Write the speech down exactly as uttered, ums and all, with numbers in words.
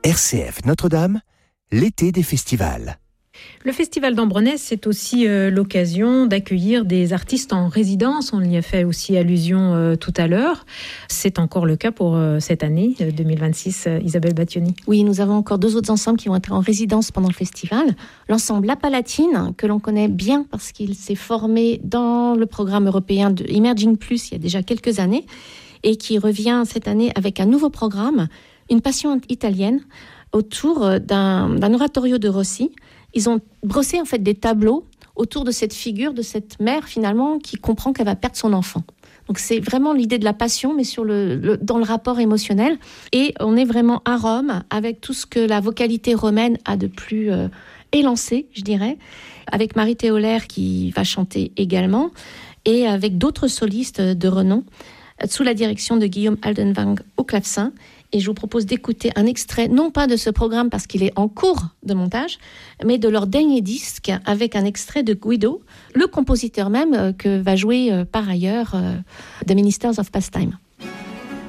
R C F Notre-Dame, l'été des festivals. Le Festival d'Ambronay, c'est aussi euh, l'occasion d'accueillir des artistes en résidence. On y a fait aussi allusion euh, tout à l'heure. C'est encore le cas pour euh, cette année euh, deux mille vingt-six, euh, Isabelle Battioni. Oui, nous avons encore deux autres ensembles qui vont être en résidence pendant le festival. L'ensemble La Palatine, que l'on connaît bien parce qu'il s'est formé dans le programme européen de Emerging Plus il y a déjà quelques années et qui revient cette année avec un nouveau programme, Une passion italienne, autour d'un, d'un oratorio de Rossi. Ils ont brossé en fait des tableaux autour de cette figure, de cette mère finalement qui comprend qu'elle va perdre son enfant. Donc c'est vraiment l'idée de la passion, mais sur le, le, dans le rapport émotionnel. Et on est vraiment à Rome, avec tout ce que la vocalité romaine a de plus euh, élancé, je dirais, avec Marie Théolaire qui va chanter également, et avec d'autres solistes de renom, sous la direction de Guillaume Aldenwang au clavecin. Et je vous propose d'écouter un extrait, non pas de ce programme parce qu'il est en cours de montage, mais de leur dernier disque avec un extrait de Guido, le compositeur même que va jouer par ailleurs The Ministers of Pastime.